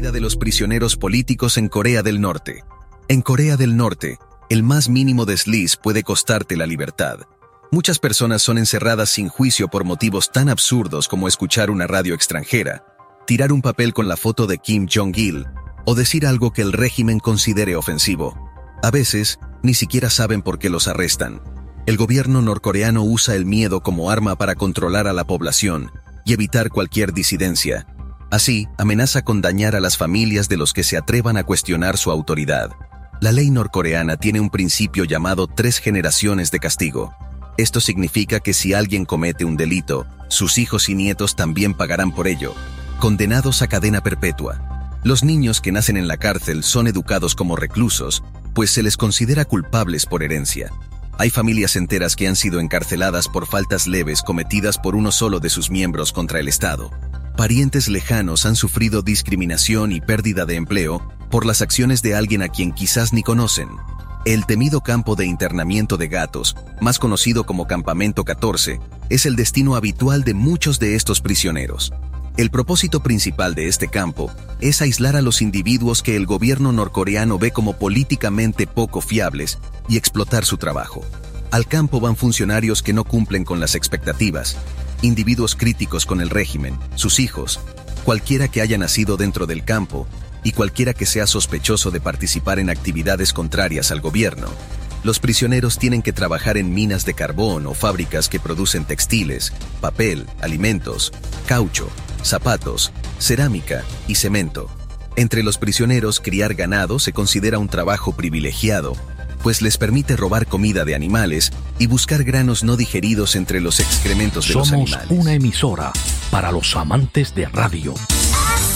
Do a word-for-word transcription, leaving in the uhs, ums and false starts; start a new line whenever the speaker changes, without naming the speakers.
vida de los prisioneros políticos en Corea del Norte. En Corea del Norte, el más mínimo desliz puede costarte la libertad. Muchas personas son encerradas sin juicio por motivos tan absurdos como escuchar una radio extranjera, tirar un papel con la foto de Kim Jong-il o decir algo que el régimen considere ofensivo. A veces, ni siquiera saben por qué los arrestan. El gobierno norcoreano usa el miedo como arma para controlar a la población y evitar cualquier disidencia. Así, amenaza con dañar a las familias de los que se atrevan a cuestionar su autoridad. La ley norcoreana tiene un principio llamado tres generaciones de castigo. Esto significa que si alguien comete un delito, sus hijos y nietos también pagarán por ello, condenados a cadena perpetua. Los niños que nacen en la cárcel son educados como reclusos, pues se les considera culpables por herencia. Hay familias enteras que han sido encarceladas por faltas leves cometidas por uno solo de sus miembros contra el Estado. Parientes lejanos han sufrido discriminación y pérdida de empleo por las acciones de alguien a quien quizás ni conocen. El temido campo de internamiento de gatos, más conocido como Campamento catorce, es el destino habitual de muchos de estos prisioneros. El propósito principal de este campo es aislar a los individuos que el gobierno norcoreano ve como políticamente poco fiables y explotar su trabajo. Al campo van funcionarios que no cumplen con las expectativas, individuos críticos con el régimen, sus hijos, cualquiera que haya nacido dentro del campo y cualquiera que sea sospechoso de participar en actividades contrarias al gobierno. Los prisioneros tienen que trabajar en minas de carbón o fábricas que producen textiles, papel, alimentos, caucho, zapatos, cerámica y cemento. Entre los prisioneros, criar ganado se considera un trabajo privilegiado, pues les permite robar comida de animales y buscar granos no digeridos entre los excrementos de los animales.
Somos una emisora para los amantes de radio.